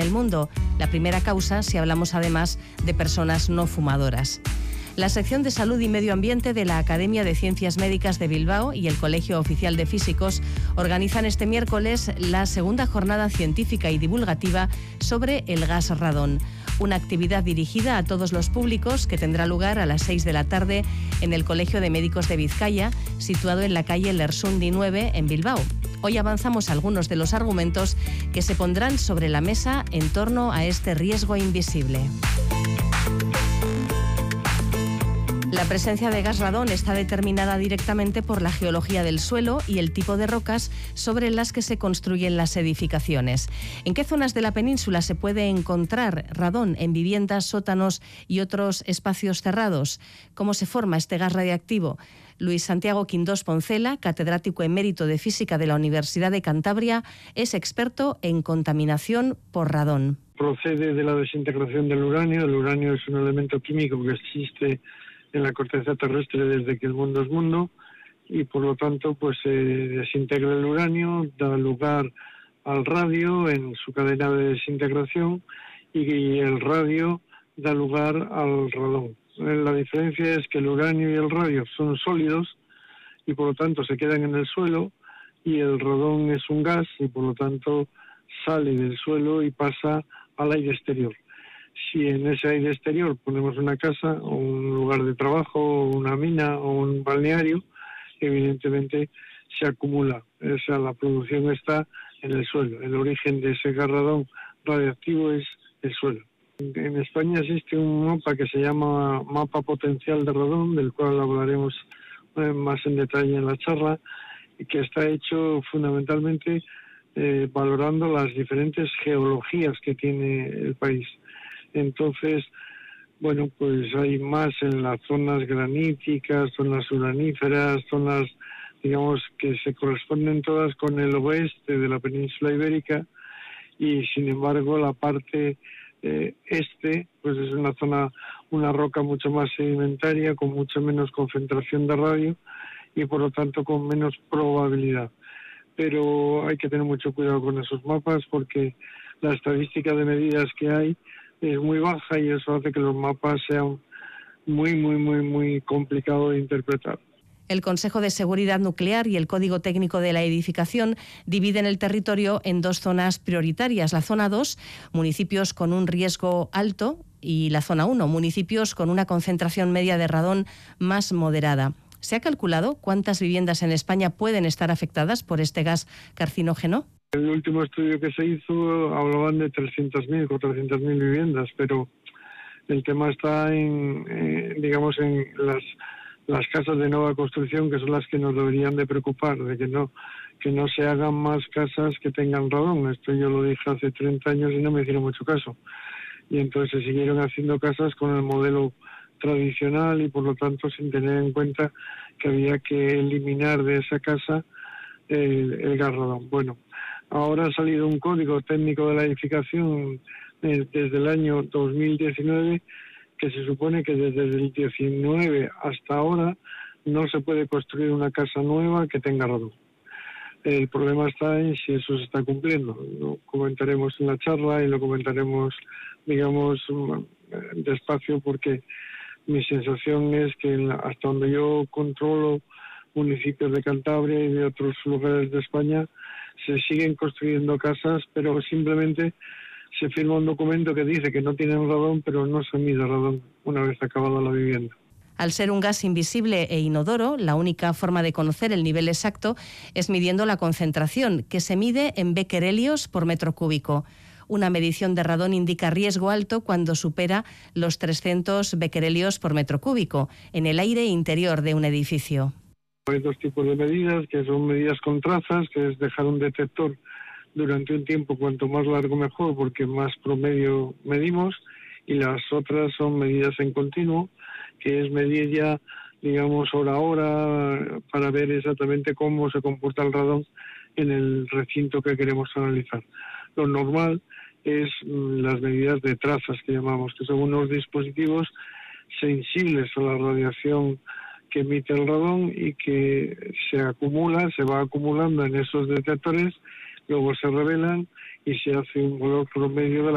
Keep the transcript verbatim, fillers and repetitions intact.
el mundo. La primera causa si hablamos además de personas no fumadoras. La sección de Salud y Medio Ambiente de la Academia de Ciencias Médicas de Bilbao y el Colegio Oficial de Físicos organizan este miércoles la segunda jornada científica y divulgativa sobre el gas radón. Una actividad dirigida a todos los públicos que tendrá lugar a las seis de la tarde en el Colegio de Médicos de Vizcaya, situado en la calle Lersundi nueve en Bilbao. Hoy avanzamos algunos de los argumentos que se pondrán sobre la mesa en torno a este riesgo invisible. La presencia de gas radón está determinada directamente por la geología del suelo y el tipo de rocas sobre las que se construyen las edificaciones. ¿En qué zonas de la península se puede encontrar radón en viviendas, sótanos y otros espacios cerrados? ¿Cómo se forma este gas radiactivo? Luis Santiago Quindós Poncela, catedrático emérito de Física de la Universidad de Cantabria, es experto en contaminación por radón. Procede de la desintegración del uranio. El uranio es un elemento químico que existe en la corteza terrestre desde que el mundo es mundo, y por lo tanto pues se desintegra el uranio, da lugar al radio en su cadena de desintegración, y el radio da lugar al radón. La diferencia es que el uranio y el radio son sólidos y por lo tanto se quedan en el suelo, y el radón es un gas y por lo tanto sale del suelo y pasa al aire exterior. Si en ese aire exterior ponemos una casa o un lugar de trabajo o una mina o un balneario, evidentemente se acumula. O sea, la producción está en el suelo. El origen de ese gas radón radiactivo es el suelo. En España existe un mapa que se llama Mapa Potencial de Radón, del cual hablaremos más en detalle en la charla, y que está hecho fundamentalmente eh, valorando las diferentes geologías que tiene el país. Entonces, bueno, pues hay más en las zonas graníticas, zonas uraníferas, zonas, digamos, que se corresponden todas con el oeste de la península ibérica, y sin embargo la parte eh, este, pues es una zona, una roca mucho más sedimentaria, con mucha menos concentración de radio y por lo tanto con menos probabilidad. Pero hay que tener mucho cuidado con esos mapas porque la estadística de medidas que hay es muy baja y eso hace que los mapas sean muy, muy, muy, muy complicados de interpretar. El Consejo de Seguridad Nuclear y el Código Técnico de la Edificación dividen el territorio en dos zonas prioritarias. La zona dos, municipios con un riesgo alto, y la zona uno, municipios con una concentración media de radón más moderada. ¿Se ha calculado cuántas viviendas en España pueden estar afectadas por este gas carcinógeno? El último estudio que se hizo hablaban de trescientas mil, cuatrocientas mil viviendas, pero el tema está en, eh, digamos, en las, las casas de nueva construcción, que son las que nos deberían de preocupar, de que no, que no se hagan más casas que tengan radón. Esto yo lo dije hace treinta años y no me hicieron mucho caso. Y entonces se siguieron haciendo casas con el modelo tradicional y por lo tanto sin tener en cuenta que había que eliminar de esa casa el, el gas radón. Bueno, ahora ha salido un código técnico de la edificación eh, desde el año dos mil diecinueve que se supone que desde el diecinueve hasta ahora no se puede construir una casa nueva que tenga radón. El problema está en si eso se está cumpliendo. Lo comentaremos en la charla y lo comentaremos, digamos, despacio, porque mi sensación es que hasta donde yo controlo municipios de Cantabria y de otros lugares de España, se siguen construyendo casas, pero simplemente se firma un documento que dice que no tienen radón, pero no se mide radón una vez acabada la vivienda. Al ser un gas invisible e inodoro, la única forma de conocer el nivel exacto es midiendo la concentración, que se mide en bequerelios por metro cúbico. Una medición de radón indica riesgo alto cuando supera los trescientos bequerelios por metro cúbico en el aire interior de un edificio. Hay dos tipos de medidas, que son medidas con trazas, que es dejar un detector durante un tiempo, cuanto más largo mejor, porque más promedio medimos, y las otras son medidas en continuo, que es medir ya, digamos, hora a hora, para ver exactamente cómo se comporta el radón en el recinto que queremos analizar. Lo normal es las medidas de trazas, que llamamos, que son unos dispositivos sensibles a la radiación que emite el radón y que se acumula, se va acumulando en esos detectores, luego se revelan y se hace un valor promedio de la